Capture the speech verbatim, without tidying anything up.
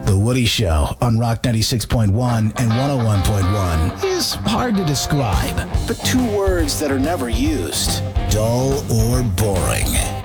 The Woody Show on Rock ninety-six point one and one oh one point one is hard to describe, but two words that are never used: dull or boring.